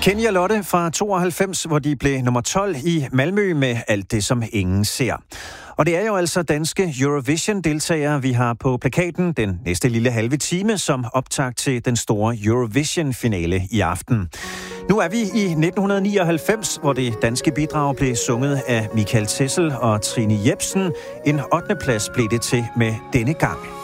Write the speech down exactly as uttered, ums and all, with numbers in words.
Kenny og Lotte fra tooghalvfems, hvor de blev nummer tolv i Malmø med Alt det, som ingen ser. Og det er jo altså danske Eurovision-deltagere, vi har på plakaten den næste lille halve time, som optakt til den store Eurovision-finale i aften. Nu er vi i nitten nioghalvfems, hvor det danske bidrag blev sunget af Michael Tessel og Trine Jepsen. En ottende plads blev det til med denne gang.